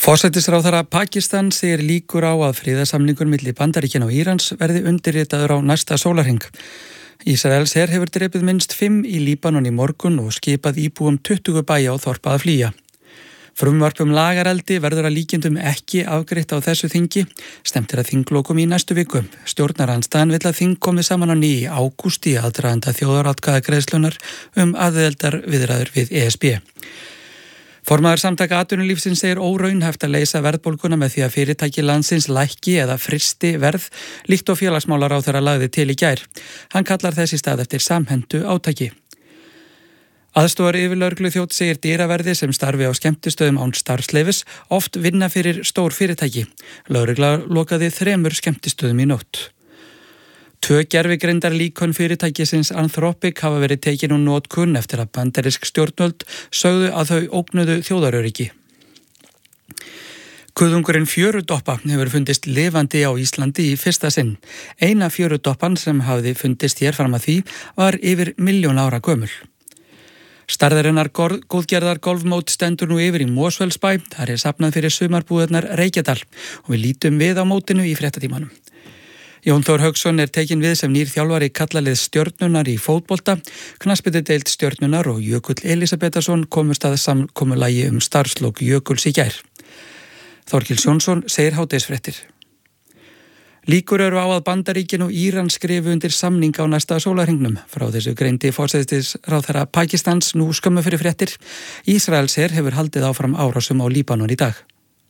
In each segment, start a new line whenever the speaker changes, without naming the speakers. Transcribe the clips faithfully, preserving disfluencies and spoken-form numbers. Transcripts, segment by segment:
Forsætisráðherra Pakistan segir líkur á að friðarsamningur milli Bandaríkjanna og Írans verði undirritaður á næsta sólarhring. Ísraels her hefur drepið minnst fimm í Líbanon í morgun og skipað íbúum tuttugu bæja og þorpa að flýja. Frumvarp um lagareldi verður að líkindum ekki afgreitt á þessu þingi, stefnt er að þinglokum í næstu viku. Stjórnarandstaðan vill að þing komi saman á ný í ágúst í aðdraganda þjóðaratkvæðagreiðslunnar um aðildarviðræður við E S B. Formaður samtaka atvinnulífsins segir óraunhæft að leysa verðbólguna með því að fyrirtæki landsins lækki eða fristi verð líkt og félagsmálaráðherra lagði til í gær. Hann kallar þess í stað eftir samhentu átaki. Aðstoðar yfirlögregluþjónn segir dyraverði sem starfi á skemmtistöðum án starfsleyfis oft vinna fyrir stór fyrirtæki. Lögregla lokaði þremur skemmtistöðum í nótt. Tvö gervigreindar líkön fyrirtækisins Anthropic hafa verið tekin úr notkun eftir að bandarísk stjórnvöld sögðu að þau ógnuðu þjóðaröryggi. Kuðungurinn fjörudoppa hefur fundist lifandi á Íslandi í fyrsta sinn. Eina fjörudoppan sem hafði fundist hér fram að því var yfir milljón ára gömul. Starðarinnar góðgerðar golfmót stendur nú yfir í Mosfellsbæ. Þar er safnað fyrir sumarbúðarnar Reykjadal og við lítum við á mótinu í fréttatímanum. Jón Þór Hauksson er tekin við sem nýr þjálfari kallalið Stjörnunar í fótbolta. Knattspyrnudeild Stjörnunar og Jökull Elísabetarsson komust að samkomulagi um starfslok Jökuls í gær. Þorkils Jónsson segir hádegisfréttir. Líkur eru á að Bandaríkin og Íran skrifu undir samning á næsta sólarhringnum. Frá þessu greindi forsætisráðherra Pakistans nú skömmu fyrir fréttir. Ísraels her hefur haldið áfram árásum á Líbanon í dag.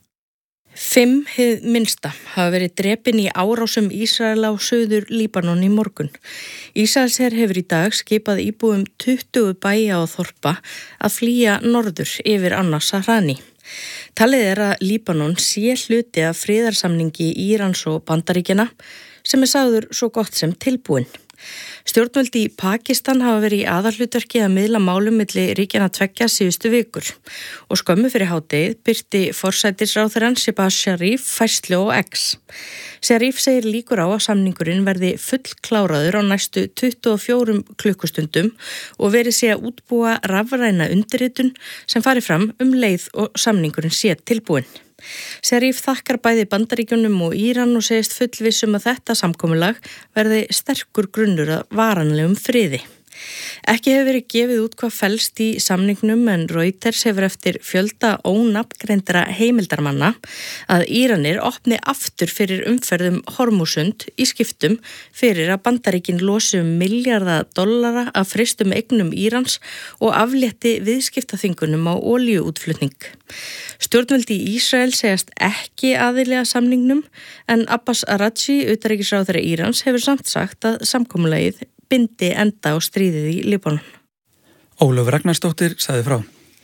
Fimm hið minnsta hafa verið drepin í árásum Ísraela á suður Líbanon í morgun. Ísraels her hefur í dag skipað íbúum tuttugu bæja og þorpa að flýja norður yfir Anna Sahrani. Talið er að Líbanon sé hluti af friðarsamningi Írans og Bandaríkjanna sem er sagður svo gott sem tilbúin. Stjórnvöld í Pakistan hafa verið í aðalhlutverki að miðla málum milli ríkjanna tveggja síðustu vikur og skömmu fyrir hádegið birti forsætisráðherrann Shehbaz Sharif færslu á X. Sharif segir líkur á að samningurinn verði fullkláraður á næstu tuttugu og fjórum klukkustundum og verið sé að útbúa rafræna undirritun sem fari fram um leið og samningurinn sé tilbúin. Sharif þakkar bæði Bandaríkjunum og Íran og segist fullvissum að þetta samkomulag verði sterkur grunnur að varanlegum friði. Ekki hefur verið gefið út hvað felst í samningnum en Reuters hefur eftir fjölda ónafngreindra heimildarmanna að Íranir opni aftur fyrir umferðum Hormúsund í skiptum fyrir að Bandaríkin losi um milljarða dollara af frystum eignum Írans og aflétti viðskiptaþvingunum á olíuútflutning. Stjórnvöld í Ísrael segjast ekki aðili að samningnum en Abbas Araghchi, utanríkisráðherra Írans, hefur samt sagt að samkomulagið bindi enda á stríðið í Líbanon.
Ólöf Ragnarsdóttir sagði frá.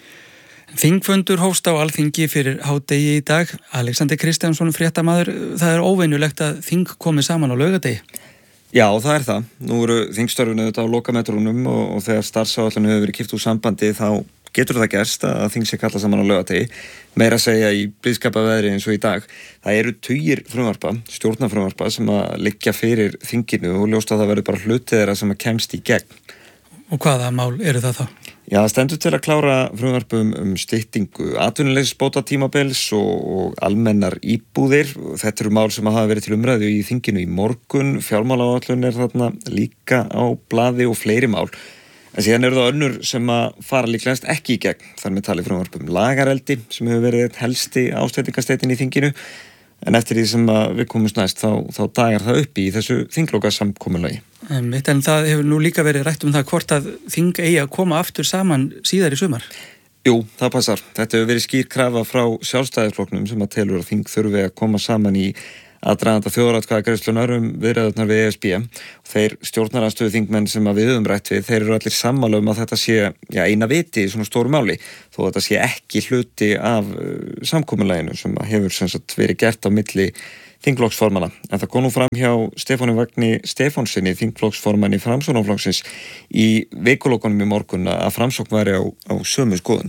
Þingfundur hófst á Alþingi fyrir hádegi í dag. Alexander Kristjánsson, fréttamaður, það er óvenjulegt að þing komi saman á laugardegi.
Já, það er það. Nú eru þingstörfinu þetta á lokametrunum og, og þegar starfsáætlun hefur verið kippt úr sambandi þá getur það gerst að þing sé kalla saman á laugardegi. Meira að segja í blíðskapaveðri eins og í dag. Það eru tugir frumvarpa, stjórnarfrumvarpa sem að liggja fyrir þinginu og ljóst að það verður bara hlutið þeirra sem að kemst í gegn.
Og hvaða mál eru það þá?
Já, það stendur til að klára frumvarpum um styttingu atvinnuleysisbótatímabils og, og almennar íbúðir. Þetta eru mál sem að hafa verið til umræðu í þinginu í morgun. Fjármálaáætlun er þarna líka á blaði og fleiri mál. En síðan eru það önnur sem að fara líklegast ekki í gegn. Þar með talið frumvarpum lagareldi sem hefur verið helsti ásteytingarsteitin í þinginu. En eftir því sem að við komumst næst þá, þá dagar það upp í þessu þinglokasamkomulagi.
En, en það hefur nú líka verið rætt um það hvort að þing eigi að koma aftur saman síðar í sumar.
Jú, það passar. Þetta hefur verið skýr krafa frá Sjálfstæðisflokknum sem að telur að þing þurfi að koma saman í aðdraganda þjóðaratkvæðagreiðslunnar um viðræðurnar við E S B. Þeir stjórnarandstöðu þingmenn sem að við höfum rætt við, þeir eru allir sammála um að þetta sé já, eina viti í svona stóru máli, þó að þetta sé ekki hluti af uh, samkomulaginu sem hefur sem sagt verið gert á milli þingflokksformanna. En það kom nú fram hjá Stefáni Vagni Stefánsinni, þingflokksformanni Framsóknarflokksins í vikulokunum í morgun að Framsókn væri á, á sömu skoðun.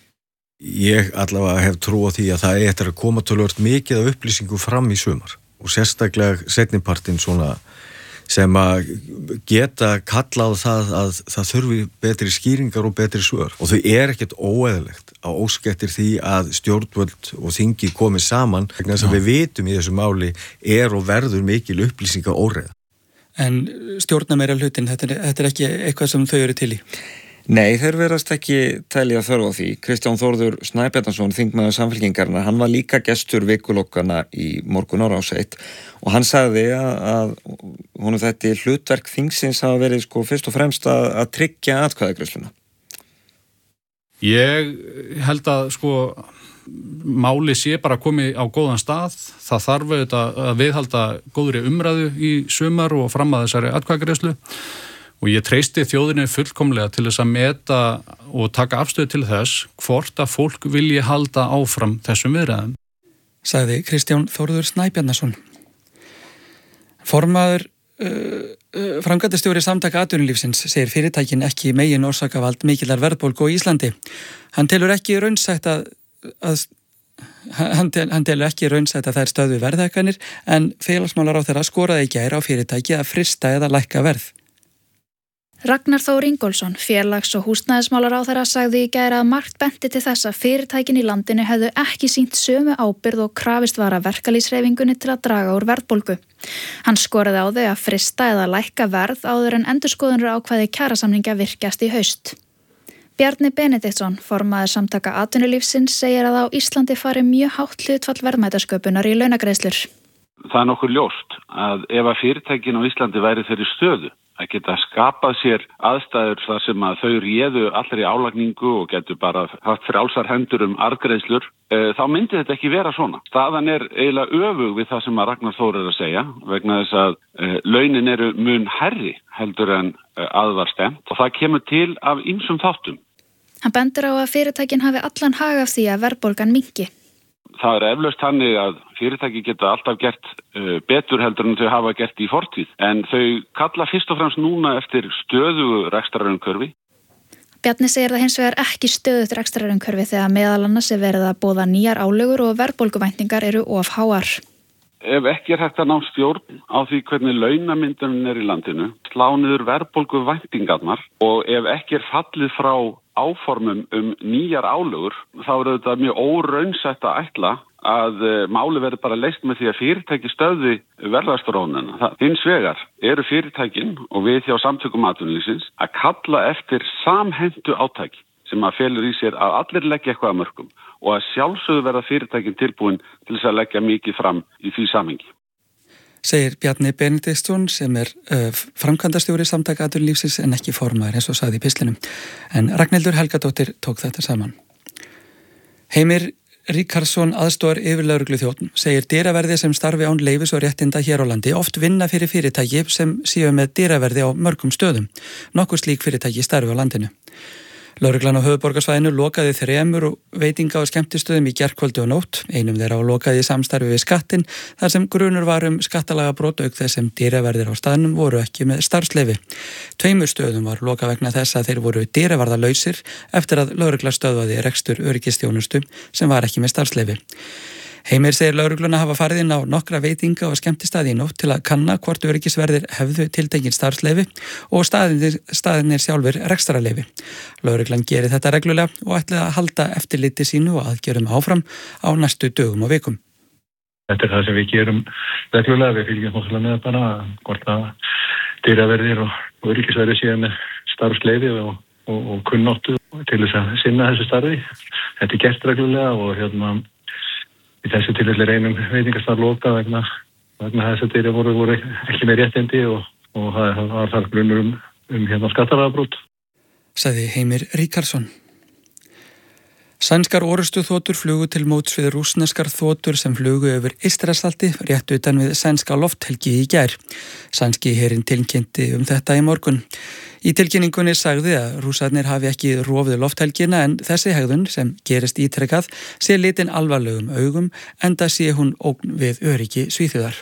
Ég allavega hef trú á því að það er eftir að koma töluvert mikið af upplýsingu fram í sumar og sérstaklega seinnipartinn svona sem að geta kallað það að það þurfi betri skýringar og betri svör. Og þau er ekkert óeðlilegt að óska eftir því að stjórnvöld og þingi komi saman vegna þess að við vitum í þessu máli er og verður mikil upplýsinga óreiða.
En stjórnameira hlutin, þetta er, þetta er ekki eitthvað sem þau eru til í?
Nei, þeir verast ekki telja þörf á því. Kristján Þórður Snæbjarnarson, þingmaður Samfylkingarinnar, hann var líka gestur vikulokkana í Morgun á Rás eitt og hann sagði að, að honum þetta hlutverk þingsins hafa verið sko fyrst og fremst að, að tryggja atkvæðagreiðsluna.
Ég held að sko máli sé bara komið á góðan stað. Það þarf auðvitað að viðhalda góðri umræðu í sumar og fram að þessari atkvæðagreiðslu. Og ég treysti þjóðinni fullkomlega til þess að meta og taka afstöðu til þess hvort að fólk vilji halda áfram þessum viðræðum.
Sagði Kristján Þórður Snæbjarnarson. Formaður uh, uh, framkvæmdastjóri Samtaka atvinnulífsins segir fyrirtækin ekki megin orsakavald mikillar verðbólgu á Íslandi. Hann telur ekki raunsætt að, að hann, tel, hann telur ekki raunsætt að það er stöðu verðhækkanir en félagsmálaráðherra skoraði í gær á fyrirtæki að frista eða lækka verð.
Ragnar Þór Ingólfsson, félags- og húsnæðismálaráðherra, sagði í gær að margt benti til þess að fyrirtækin í landinu hefðu ekki sýnt sömu ábyrgð og krafist var af verkalýðshreyfingunni til að draga úr verðbólgu. Hann skoraði á þau að frista eða lækka verð áður en endurskoðunur ákvæði kjarasamninga virkjast í haust. Bjarni Benediktsson, formaður Samtaka atvinnulífsins, segir að á Íslandi fari mjög hátt hlutfall verðmætasköpunar í launagreiðslur.
Það er nokkuð ljóst að ef að fyrirtækin á Íslandi væri þeirri stöðu að geta skapað sér aðstæður þar sem að þau réðu allri álagningu og getur bara haft frjálsar hendur um arðgreiðslur, e, þá myndi þetta ekki vera svona. Staðan er eiginlega öfug við það sem að Ragnar Þór er að segja, vegna þess að e, launin eru mun hærri heldur en e, að var stemt og það kemur til af ýmsum þáttum.
Hann bendir á að fyrirtækin hafi allan hag af því að verðbólgan minnki.
Það er eflaust þannig að fyrirtæki geta alltaf gert uh, betur heldur en þau hafa gert í fortíð. En þau kalla fyrst og fremst núna eftir stöðugu rekstrarumhverfi.
Bjarni segir það hins vegar ekki stöðugt rekstrarumhverfi þegar meðal annars er verið að boða nýjar álögur og verðbólguvæntingar eru of háar.
Ef ekki er hægt að ná stjórn á því hvernig launamyndunin er í landinu, slá niður verðbólguvæntingarnar og ef ekki er fallið frá áformum um nýjar álögur, þá er þetta mjög óraunsætt að ætla að máli verður bara leyst með því að fyrirtæki stöðvi verðlagsþróunina. Hins vegar eru fyrirtækin og við hjá Samtökum atvinnulífsins að kalla eftir samhentu átaki sem að felur í sér að allir leggja eitthvað að mörkum og að sjálfsögðu verða fyrirtækin tilbúin til þess að leggja mikið fram í því samhengi.
Segir Bjarni Benediktsson sem er uh, framkvæmdastjóri Samtaka atvinnulífsins en ekki formaður eins og sagði í pistlinum. En Ragnhildur Helgadóttir tók þetta saman. Heimir Ríkarsson, aðstoðar yfirlögregluþjónn, segir dyraverði sem starfi án leyfis og réttinda hér á landi oft vinna fyrir fyrirtæki sem séu með dyraverði á mörgum stöðum. Nokkur slík fyrirtæki starfi á landinu. Lögreglan á höfuðborgarsvæðinu lokaði þremur veitinga- og skemmtistöðum í gærkvöldi og nótt. Einum þeirra á lokaði í samstarfi við skattin þar sem grunur var um skattalaga brot auk þess sem dyraverðir á staðnum voru ekki með starfsleyfi. Tveimur stöðum var lokað vegna þess að þeir voru dyravarðalausir eftir að lögregla stöðvaði rekstur öryggisþjónustu sem var ekki með starfsleyfi. Heimir segir lögregluna hafa farið inn á nokkra veitinga og skemmtistaði í nótt til að kanna hvort öryggisverðir hefðu tiltekinn starfsleyfi og staðinir, staðinir sjálfur rekstrarleyfi. Lögreglan gerir þetta reglulega og ætlaði að halda eftirliti sínu og aðgjörum áfram á næstu dögum og vikum.
Þetta er það sem við gerum reglulega. Við fylgjum hóðslega með bara hvort að dyraverðir og öryggisverðir séu með starfsleyfi og, og, og kunnáttu til þess að sinna þessu starfi. Þetta er gert reglulega og hérna í þessu tilfelli reynum veitingastað loka vegna, vegna þess að þeirra voru, voru ekki með réttindi og, og það var þar grunur um, um hérna skattalagabrot.
Sagði Heimir Ríkarsson. Sænskar orrustuþotur flugu til móts við rússneskar þotur sem flugu yfir Eystrasalti rétt utan við sænska lofthelgi í gær. Sænski herinn tilkynnti um þetta í morgun. Í tilkynningunni sagði að rússarnir hafi ekki rofið lofthelgina en þessi hegðun sem gerist ítrekkað sé litin alvarlegum augum enda sé hún ógn við öryggi Svíþjóðar.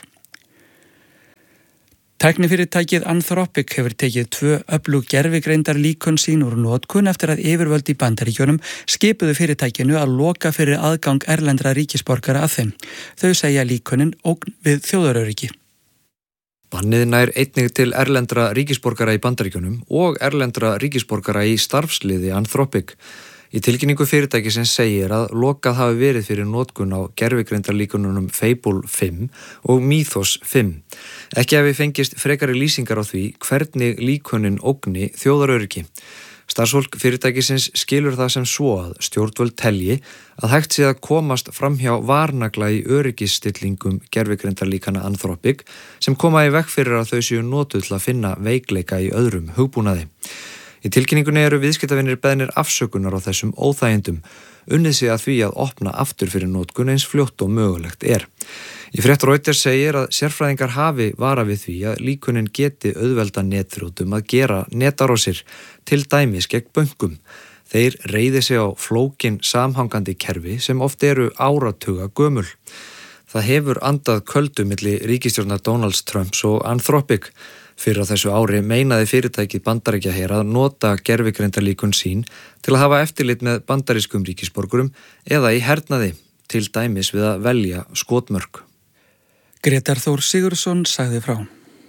Tæknifyrirtækið Anthropic hefur tekið tvö öflug gervigreindar líkön sín úr notkun eftir að yfirvöld í Bandaríkjunum skipuðu fyrirtækinu að loka fyrir aðgang erlendra ríkisborgara að þeim. Þau segja líkönin ógn við þjóðaröryggi.
Bannið nær einnig til erlendra ríkisborgara í Bandaríkjunum og erlendra ríkisborgara í starfsliði Anthropic. Í tilkynningu fyrirtækisins segir að lokað hafi verið fyrir notkun á gervigreindarlíkununum Fable fimm og Mythos fimm. Ekki hafi fengist frekari lýsingar á því hvernig líkunin ógni þjóðaröryggi. Starfsfólk fyrirtækisins skilur það sem svo að stjórnvöld telji að hægt sé að komast framhjá varnagla í öryggisstillingum gervigreindarlíkana Anthropic sem koma í veg fyrir að þau séu notuð til að finna veikleika í öðrum hugbúnaði. Í tilkynningunni eru viðskiptavinir beðnir afsökunar á þessum óþægindum, unnið sig að því að opna aftur fyrir notkun eins fljótt og mögulegt er. Í frétt Reuters segir að sérfræðingar hafi varað við því að líkunin geti auðvelda netþrjótum að gera netárásir, til dæmis gegn bönkum. Þeir reiði sig á flókin samhangandi kerfi sem oft eru áratuga gömul. Það hefur andað köldu milli ríkisstjórnar Donalds Trumps og Anthropic. Fyrir á þessu ári meinaði fyrirtækið Bandaríkjaher að nota gervigreindarlíkun sín til að hafa eftirlit með bandarískum ríkisborgurum eða í hernaði, til dæmis við að velja skotmörk.
Grétar Þór Sigurðsson sagði frá.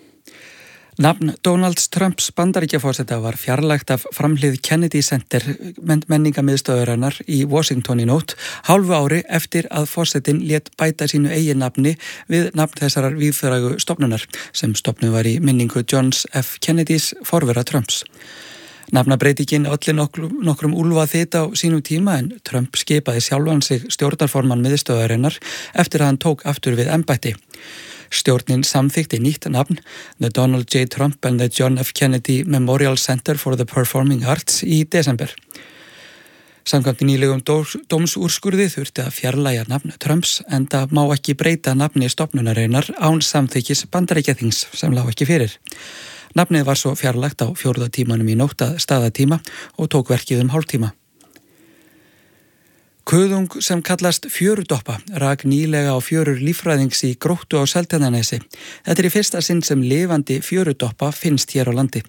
Nafn Donalds Trumps Bandaríkjaforseta var fjarlægt af framhlið Kennedy Center menningamiðstöðurinnar í Washington í nótt, hálfu ári eftir að forsetinn lét bæta sínu eigin nafni við nafn þessarar víðfrægu stofnunar sem stofnuð var í minningu Johns F. Kennedys forvera Trumps. Nafnabreitingin olli nokkrum, nokkrum úlfa þita á sínum tíma en Trump skipaði sjálfan sig stjórnarformann miðstöðurinnar eftir að hann tók aftur við embætti. Stjórnin samþykti nýtt nafn, The Donald J. Trump and the John F. Kennedy Memorial Center for the Performing Arts í desember. Samkvæmt nýlegum dómsúrskurði þurfti að fjarlægja nafn Trumps en það má ekki breyta nafni stofnunarinnar án samþykkis Bandaríkjaþings sem lá ekki fyrir. Nafnið var svo fjarlægt á fjórða tímanum í nótt að staðatíma og tók verkið um hálftíma. Kuðung sem kallast fjörudoppa rak nýlega á fjörur líffræðings í Gróttu á Seltjarnarnesi. Þetta er í fyrsta sinn sem lifandi fjörudoppa finnst hér á landi.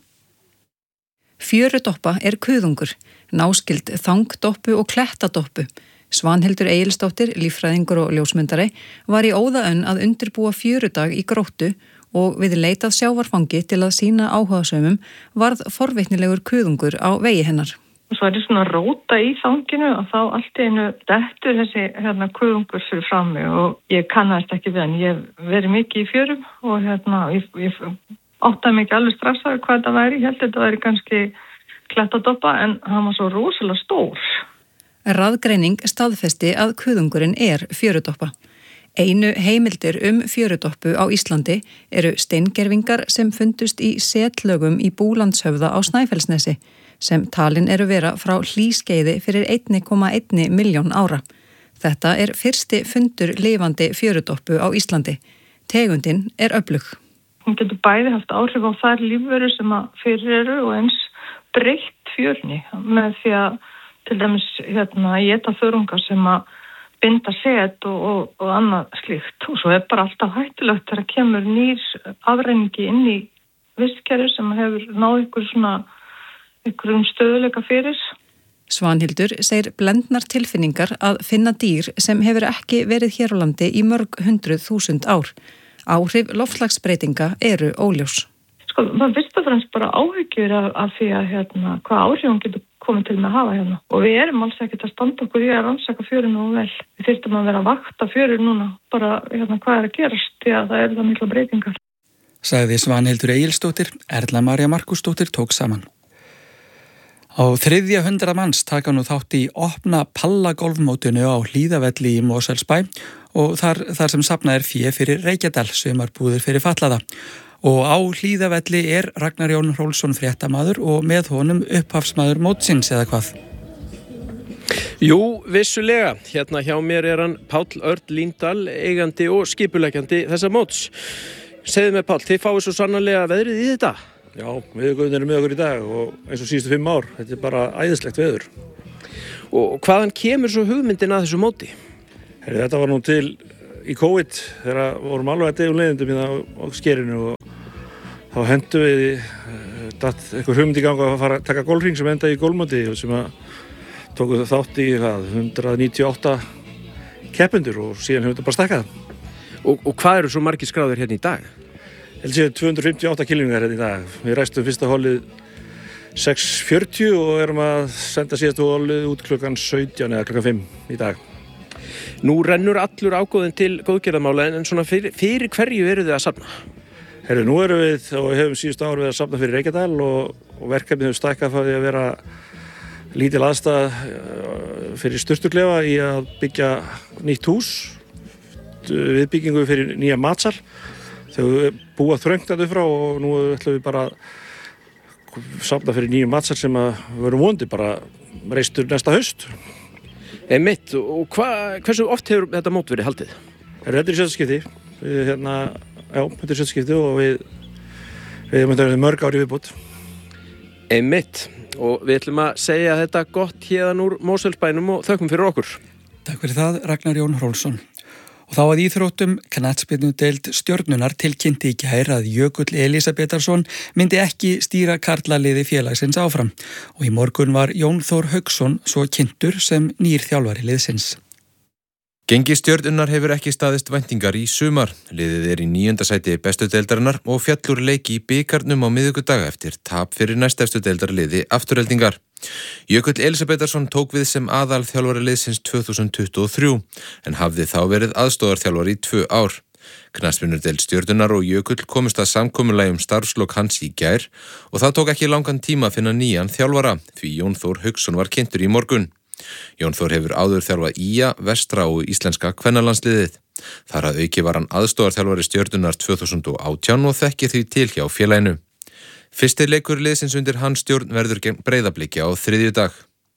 Fjörudoppa er kuðungur, náskyld þangdoppu og klettadoppu. Svanhildur Egilsdóttir, líffræðingur og ljósmyndari, var í óðaönn að undirbúa fjörudag í Gróttu og við leitað sjávarfangi til að sýna áhugasömmum varð forvitnilegur kuðungur á vegi hennar.
Svo er ég svona að róta í þanginu og þá allt í einu dettur þessi hérna kuðungur fyrir frammi og ég kannast ekki við hann. Ég hef verið mikið í fjörum og hérna ég, ég áttaði mig ekki alveg strax að hvað þetta væri. Ég held að þetta væri kannski klettadoppa en hann var svo rosalega stór.
Raðgreining staðfesti að kuðungurinn er fjörudoppa. Einu heimildir um fjörudoppu á Íslandi eru steingervingar sem fundust í setlögum í Búlandshöfða á Snæfellsnesi, sem talin eru vera frá hlýskeiði fyrir einn komma eina milljón ára. Þetta er fyrsti fundur lifandi fjörudoppu á Íslandi. Tegundin er öflug.
Hún getur bæði haft áhrif á þær lífverur sem að fyrir eru og eins breytt fjörni með því að til dæmis hérna éta þörungar sem að binda set og, og, og annað slíkt. Og svo er bara alltaf hættulegt þegar kemur nýr afrenningi inn í vistkerfi sem hefur náð ykkur svona ykkurum stöðuleika fyrir.
Svanhildur segir blendnar tilfinningar að finna dýr sem hefur ekki verið hér á landi í mörg hundruð þúsund ár. Áhrif loftslagsbreytinga eru óljós.
Sko, það fyrst og fremst bara áhyggjur af, af því að hérna, hvað áhrif hún getur komið til með að hafa hérna. Og við erum alls ekkert að standa okkur í að rannsaka fjörun og vel. Við þyrftum að vera að vakta fjörun núna, bara hérna, hvað er að gerast, því að það eru það mikla breytingar.
Sagði Svanhildur Egilsdóttir, Erla María Markúsdóttir tók saman. Á þriðja hundrað manns taka nú þátt í opna pallagolfmótinu á Hlíðavelli í Mosfellsbæ og þar, þar sem safnað er fé fyrir Reykjadal, sumarbúðir fyrir fatlaða. Og á Hlíðavelli er Ragnar Jón Hrólfsson fréttamaður og með honum upphafsmaður mótsins eða hvað?
Jú, vissulega. Hérna hjá mér er hann Páll Örn Líndal, eigandi og skipuleggjandi þessa móts. Segðu mig Páll, þið fáið svo sannarlega veðrið í þetta?
Já, veðurguðin er með okkur í dag og eins og síðustu fimm ár. Þetta er bara æðislegt veður.
Og hvaðan kemur svo hugmyndin að þessu móti?
Heri, þetta var nú til í COVID þegar vorum alveg að deyja um leiðindum hérna á skerinu og þá hendum við datt eitthvað hugmynd í ganga að fara að taka golfhring sem endaði í golfmóti og sem að tóku þátt í hvað, hundrað níutíu og átta keppendur og síðan hefur þetta bara stækkað.
Og, og hvað eru svo margir skráðir hérna í dag?
held séu tvö hundruð fimmtíu og átta kylfingar hérna í dag. Við ræstum fyrsta holið sex fjörutíu og erum að senda síðastu holið út klukkan sautján eða klukkan fimm í dag.
Nú rennur allur ágóðin til góðgerðarmála en svona fyrir, fyrir hverju eru þið að safna?
Herru, nú erum við og hefum síðustu ár við að safna fyrir Reykjadal og, og verkefnið hefur stækkað frá því að vera lítil aðstæða fyrir sturtuklefa í að byggja nýtt hús, viðbyggingu fyrir nýja matsal. Þau búa þröngt að þau frá og nú ætlum við bara að safna fyrir nýjum matsal sem að verum vondi bara reistur næsta haust.
Einmitt, og hva, hversu oft hefur þetta mót verið haldið?
Þetta er í sjötta skipti. Við, hérna, já, þetta er í sjötta skipti og við, við erum þetta mörg ári viðbútt.
Einmitt, og við ætlum að segja þetta gott hérðan úr Mosfellsbænum og þökkum fyrir okkur.
Takk fyrir það, Ragnar Jón Hrólfsson. Og þá að íþróttum knattspyrnudeild Stjörnunar tilkynnti í gær að Jökull Elísabetarsson myndi ekki stýra karlaliði félagsins áfram og í morgun var Jón Þór Hauksson svo kynntur sem nýr þjálfari liðsins.
Gengi Stjörnunar hefur ekki staðist væntingar í sumar. Liðið er í níunda sæti bestu deildarinnar og fjallur leiki í bikarnum á miðvikudag eftir tap fyrir næstefstu deildarliði Aftureldingar. Jökull Elísabetarsson tók við sem aðal þjálfari liðsins tvö þúsund tuttugu og þrjú en hafði þá verið aðstoðarþjálfari í tvö ár. Knattspyrnudeild Stjörnunar og Jökull komust að samkomulagi um starfslok hans í gær og það tók ekki langan tíma að finna nýjan þjálfara því Jón Þór Hauksson var kynntur í morgun. Jón Þór hefur áður þjálfað í a, Vestra og íslenska kvennalandsliðið. Þar að auki var hann aðstoðarþjálfari Stjörnunar tvö þúsund og átján og þekkir því til hjá félaginu. Fyrsti leikur liðsins undir hans stjórn verður gegn Breiðabliki á þriðjudag.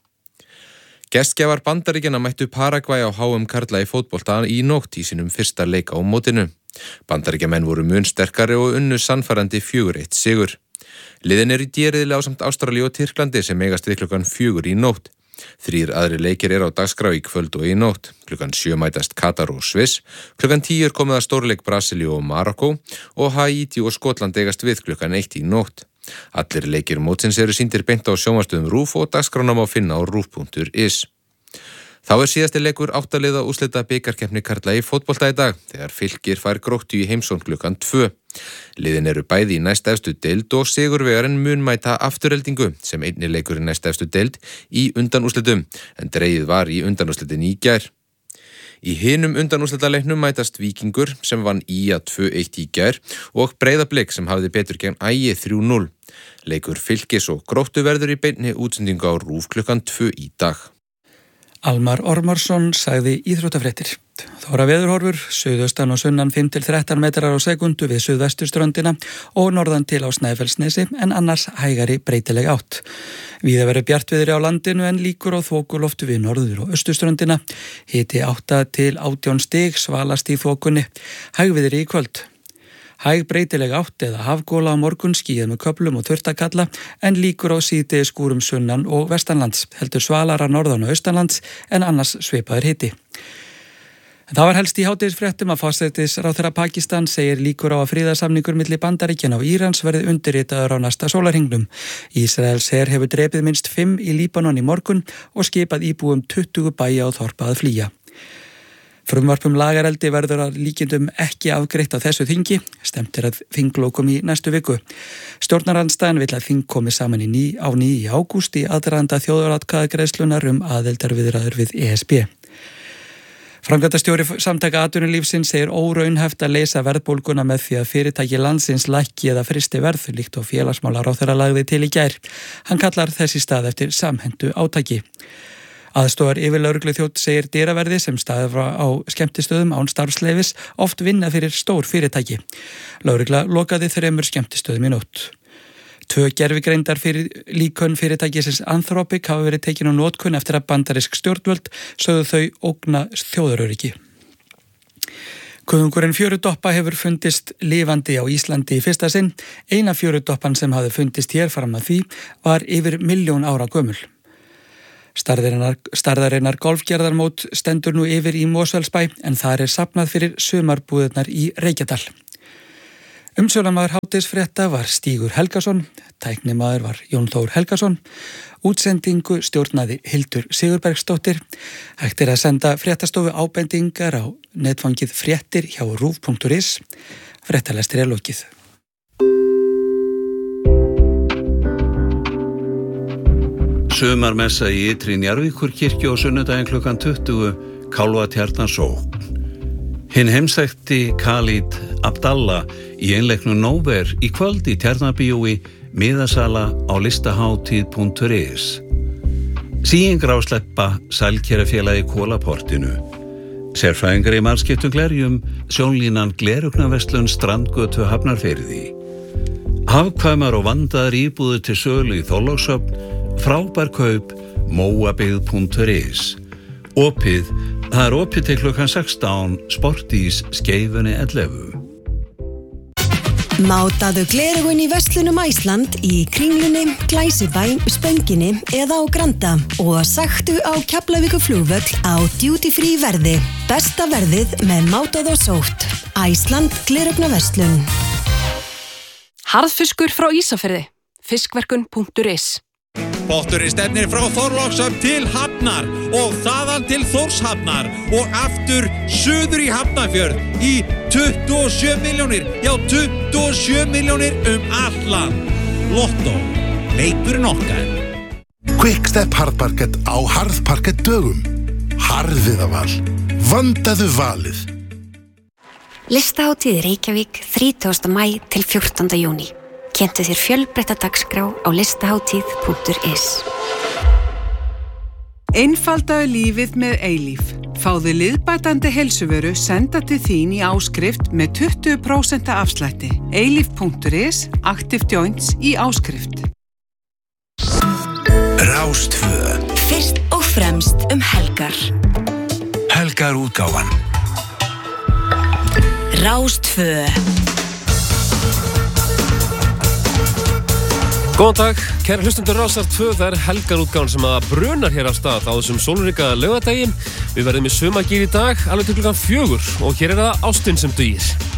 Gestgjafar Bandaríkjanna mættu Paragvæ á H M karla í fótbolta í nótt í sínum fyrsta leik á mótinu. Bandaríkjamenn voru mun sterkari og unnu sannfærandi fjögur eitt sigur. Liðin er í D-riðli ásamt Ástralíu og Tyrklandi sem eigast við klukkan fjögur í nótt. Þrír aðri leikir er á dagskrá í kvöld og í nótt. Klukkan sjö mætast Katar og Sviss, klukkan tíu er komið að stórleik Brasilíu og Marokko og Haítí og Skotland eigast við klukkan eitt í nótt. Allir leikir mótsins eru sýndir beint á sjónvarpsstöðum RÚV og dagskrána má finna á rúv punktur is. Þá er síðasti leikur áttaliða úrslita bikarkeppni karla í fótbolta í dag þegar Fylkir fær Gróttu í heimsókn klukkan tvö. Liðin eru bæði í næstefstu deild og sigurvegarinn mun mæta Aftureldingu sem einni leikur í næstefstu deild í undanúrslitum en dregið var í undanúrslitin í gær. Í hinum undanúrslitaleiknum mætast Víkingur sem vann í a tvö eitt í gær og Breiðablik sem hafði betur gegn Ægi þrjú núll. Leikur Fylkis og Gróttu verður í beinni útsendingu á RÚV klukkan tvö í dag.
Almar Ormarsson sagði íþróttafréttir. Þóra veðurhorfur, suðaustan og sunnan fimm til þrettán metrar á sekundu við suðvesturströndina og norðan til á Snæfellsnesi en annars hægari breytileg átt. Víða verður bjartviðri á landinu en líkur á þokuloftu við norður og austurströndina. Hiti átta til átján stig svalast í þokunni. Hægviðri í kvöld. Hæg breytileg átt eða hafgóla á morgun skýjað með köflum og þurrtakalla en líkur á síðdegi skúrum sunnan og vestanlands, heldur svalara norðan og austanlands en annars svipaður hiti. Það var helst í hádegisfréttum að forsætisráðherra Pakistan segir líkur á að friðarsamningur milli Bandaríkjanna og Írans verði undirritaður á næsta sólarhringnum. Ísraels her hefur drepið minnst fimm í Líbanon í morgun og skipað íbúum tuttugu bæja og þorpa að flýja. Frumvarpum lagareldi verður að líkindum ekki afgreitt á þessu þingi, stemt er að þinglókum í næstu viku. Stjórnarandstaðan vill að þing komi saman í ný, á ný í ágúst í aðdraganda þjóðaratkvæðagreiðslunar um aðildarviðræður við E S B. Framkvæmdastjóri Samtaka atvinnulífsins segir óraunhæft að leysa verðbólguna með því að fyrirtæki landsins lækki eða fristi verð líkt og félagsmálaráðherra lagði til í gær. Hann kallar þessi stað eftir samhentu átaki. Aðstoðar yfirlögregluþjónn segir dyraverði sem staðið á skemmtistöðum án starfsleyfis oft vinna fyrir stór fyrirtæki. Lögregla lokaði þremur skemmtistöðum í nótt. Tvö gervigreindar fyrir líkön fyrirtækisins Anthropic hafa verið tekin á notkun eftir að bandarísk stjórnvöld sögðu þau ógna þjóðaröryggi. Kuðungurinn fjörudoppa hefur fundist lifandi á Íslandi í fyrsta sinn. Eina fjörudoppan sem hafði fundist hér fram að því var yfir milljón ára gömul. Starðarinnar, starðarinnar golfgerðarmót stendur nú yfir í Mosfellsbæ en þar er safnað fyrir sumarbúðirnar í Reykjadal. Umsjónamaður hádegisfrétta var Stígur Helgason, tæknimaður var Jón Þór Helgason, útsendingu stjórnaði Hildur Sigurbergsdóttir. Hægt er að senda fréttastofu ábendingar á netfangið fréttir hjá rúv punktur is. Fréttalestir er lokið.
Sumarmessa í ytri Njarðvíkurkirkju á sunnudaginn klukkan tuttugu, Kálfatjarnar sókn. Hinn heimsækti Khalid Abdallah í einleiknum Nóver í kvöld í Tjarnarbíói, miðasala á listahátíð punktur is. Sýningarásleppa Sælkerafélagi Kólaportinu. Sérfræðingar í margskiptum glerjum, sjónlínan Glerugnaverslun Strandgötu Hafnarfirði. Hafkvæmar og vandaðar íbúðir til sölu í Þorlákshöfn, frábær kaup, móabyggð punktur is. Opið, það er opið til klukkan sextán, Sportís Skeifunni ellefu.
Mátaðu glerugun í verslunum Æsland í Kringlunni, Glæsibæ, Spönginni eða á Granda og sagtu á Keflavíkurflugvöll á duty free verði. Besta verðið með mátað og sótt. Æsland glerugnaverslun.
Harðfiskur frá Ísafirði. Fiskverkun punktur is.
Potturinn stefnir frá Þorlákshöfn til Hafnar og þaðan til Þórshafnar og aftur suður í Hafnarfjörð í tuttugu og sjö milljónir, já tuttugu og sjö milljónir um allt land. Lotto, leikurinn okkar.
Quickstep Hardparkett á Harðparkett dögum. Harðviðaval. Vandaðu valið.
Listahátíð Reykjavík þrítugasta maí til fjórtánda júní. Kynntu þér fjölbreytta dagskrá á listahátíð punktur is.
Einfaldaðu lífið með Eilíf. Fáðu liðbætandi heilsuvöru senda til þín í áskrift með tuttugu prósent afslætti. Eilíf punktur is, Active Joints í áskrift.
Rástvö.
Fyrst og fremst um helgar.
Helgar útgáfan.
Rástvö.
Góðan dag, kæra hlustundur Rásar tvö, það er helgarútgáfan sem að brunar hér af stað á þessum sólríka laugardegi. Við verðum í sumagír í dag, alveg til klukkan fjögur og hér er það ástin sem dugir.